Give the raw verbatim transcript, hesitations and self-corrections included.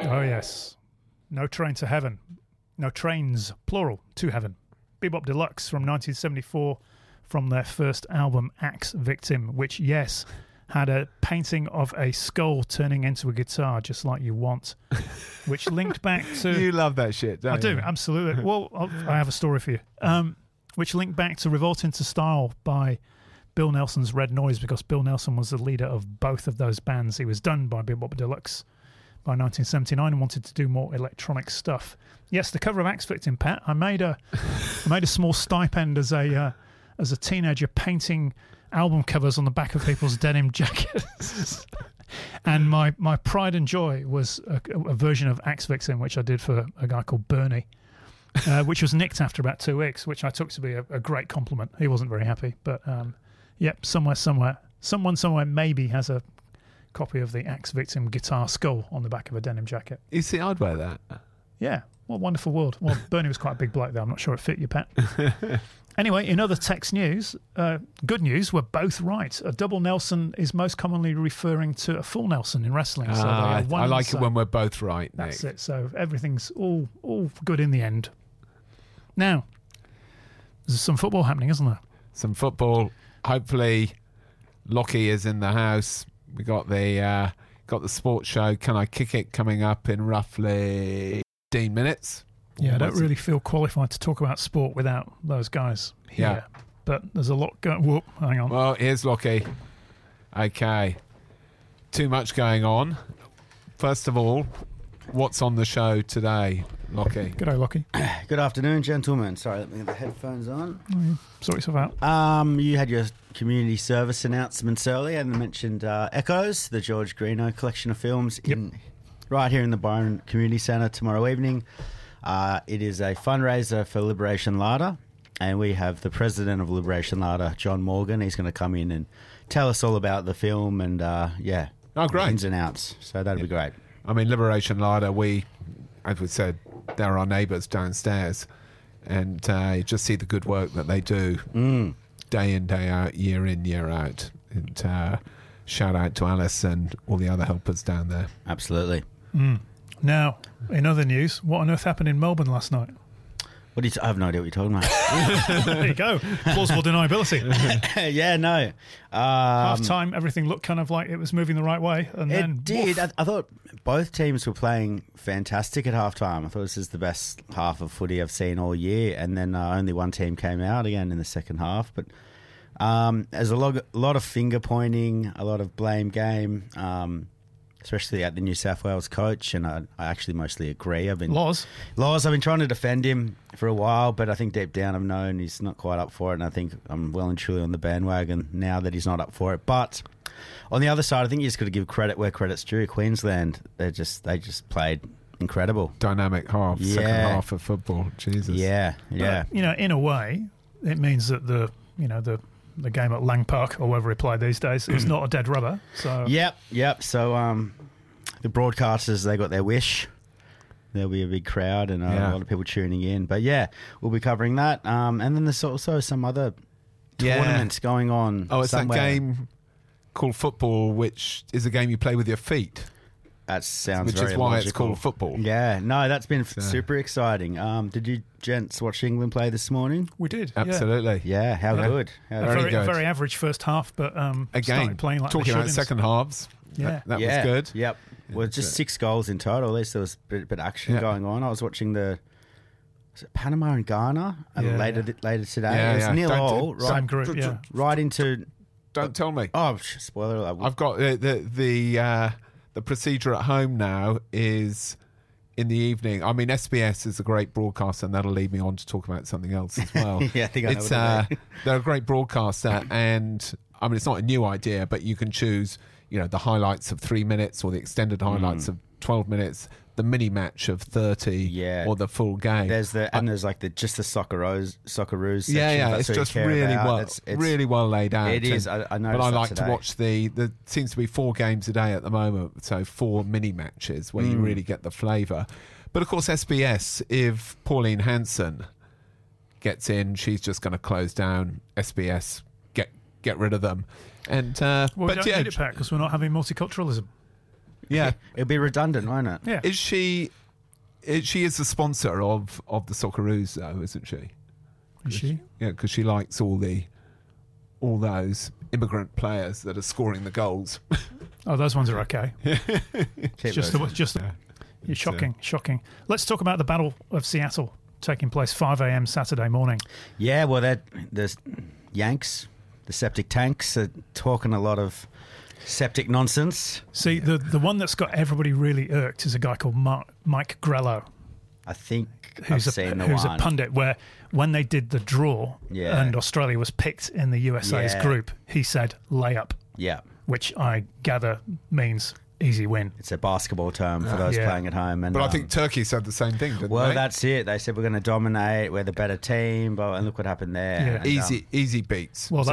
Oh, yes. No Train to Heaven. No Trains, plural, to Heaven. Bebop Deluxe from nineteen seventy-four from their first album, Axe Victim, which, yes, had a painting of a skull turning into a guitar, just like you want, which linked back to... You love that shit, don't I you? do, absolutely. Well, I'll, I have a story for you. Um, which linked back to Revolt into Style by Bill Nelson's Red Noise, because Bill Nelson was the leader of both of those bands. He was done by Bebop Deluxe by nineteen seventy-nine and wanted to do more electronic stuff. Yes, the cover of Axe Victim, Pat. I made a, I made a small stipend as a uh, as a teenager painting album covers on the back of people's denim jackets. And my, my pride and joy was a, a version of Axe Victim, which I did for a guy called Bernie, uh, which was nicked after about two weeks, which I took to be a, a great compliment. He wasn't very happy, but um, yep, somewhere, somewhere, someone somewhere maybe has a copy of the Axe Victim guitar skull on the back of a denim jacket. You see, I'd wear that. Yeah, what a wonderful world. Well, Bernie was quite a big bloke, though. I'm not sure it fit you, Pat. Anyway, in other text news, uh, good news, we're both right. A double Nelson is most commonly referring to a full Nelson in wrestling. So Ah, they are one I and the like it same. when we're both right, Nick. That's it. So everything's all all good in the end. Now, there's some football happening, isn't there? Some football. Hopefully, Lockie is in the house. We got the uh, got the sports show. Can I Kick It coming up in roughly fifteen minutes. Yeah, I don't What's really feel qualified to talk about sport without those guys here. Yeah. But there's a lot going... Whoop, hang on. Well, here's Lockie. Okay. Too much going on. First of all, what's on the show today, Lockie? Good day, Lockie. Good afternoon, gentlemen. Sorry, let me get the headphones on. Oh, yeah. Sort yourself out. Um, you had your community service announcements earlier and mentioned uh, Echoes, the George Greeno collection of films, Yep. in right here in the Byron Community Centre tomorrow evening. Uh, it is a fundraiser for Liberation Larder, and we have the president of Liberation Larder, John Morgan. He's going to come in and tell us all about the film and, uh, yeah, Oh, great. ins and outs. So that'd be great. I mean, Liberation Larder, we, as we said, they're our neighbours downstairs. And uh, you just see the good work that they do Mm. day in, day out, year in, year out. And uh, shout out to Alice and all the other helpers down there. Absolutely. Mm. Now, in other news, what on earth happened in Melbourne last night? What do you t- I have no idea what you're talking about. There you go. Plausible deniability. Yeah, no. Um, Half time, everything looked kind of like it was moving the right way. And then, It did. woof. I, I thought both teams were playing fantastic at halftime. I thought this is the best half of footy I've seen all year. And then uh, only one team came out again in the second half. But um, there's a lot, a lot of finger pointing, a lot of blame game, um, especially at the New South Wales coach. And I, I actually mostly agree. I've been Laws. Laws, I've been trying to defend him for a while, but I think deep down I've known he's not quite up for it, and I think I'm well and truly on the bandwagon now that he's not up for it. But on the other side, I think you just got to give credit where credit's due. Queensland, they just they just played incredible. Dynamic half, Yeah. second half of football. Jesus. Yeah, yeah. But, you know, in a way, it means that the, you know, the the game at Lang Park, or wherever we play these days, is not a dead rubber. So Yep, yep. So um, the broadcasters, they got their wish. There'll be a big crowd and uh, Yeah. a lot of people tuning in. But yeah, we'll be covering that. Um, and then there's also some other Yeah. tournaments going on. Oh, it's somewhere. that game called football, which is a game you play with your feet, That sounds which very is why it's logical. called football. Yeah, no, that's been f So- super exciting. Um, did you gents watch England play this morning? we did. yeah. Absolutely. Yeah, how Yeah. good. How A Very very, good. very average first half, but um, Again, started playing like they talking should about in- second halves, Yeah. that, that yeah, was good. Yep. Well, It's, just uh, six goals in total. At least there was a bit, bit of action Yeah. going on. I was watching the was it Panama and Ghana and Yeah, later yeah. later today. Yeah, it was yeah. nil Don't- all, don't- right, Same group, yeah. right into Don't tell me. oh sh- spoiler alert. I've got uh, the the uh, the procedure at home now is in the evening. I mean, S B S is a great broadcaster, and that'll lead me on to talk about something else as well. Yeah, I think I know it's what uh, it'll they're a great broadcaster, and I mean, it's not a new idea, but you can choose, you know, the highlights of three minutes or the extended highlights of twelve minutes, the mini match of thirty, Yeah. or the full game. There's the and there's like the just the Socceroos Socceroos section. yeah, yeah, That's it's what you just care really about. well, It's- it's- really well laid out. It is. And- I, I but noticed I that like today. to watch the. There seems to be four games a day at the moment, so four mini matches where you Mm. really get the flavour. But of course, S B S. If Pauline Hanson gets in, she's just going to close down S B S. Get get rid of them. And uh, Well, but we don't yeah, need it, Pat, because we're not having multiculturalism. Yeah. It'll be redundant, won't it? Yeah. Is she? Is, she is the sponsor of of the Socceroos, though, isn't she? Is she? Yeah, because she likes all the all those immigrant players that are scoring the goals. Oh, those ones are okay. Keep just those. the, just the, Yeah. you're shocking, shocking. Let's talk about the Battle of Seattle taking place five a.m. Saturday morning. Yeah, well, that the Yanks, the septic tanks, are talking a lot of septic nonsense. See, the the one that's got everybody really irked is a guy called Mark, Mike Grello, I think who's, I've a, seen the who's one. a pundit, where when they did the draw Yeah. and Australia was picked in the U S A's Yeah. group, he said layup, Yeah, which I gather means easy win. it's a basketball term for those Yeah. playing at home. And But I um, think Turkey said the same thing, didn't well, they? that's it. They said we're going to dominate. We're the better team, but and look what happened there. Yeah. And, um, easy, easy beats. Well,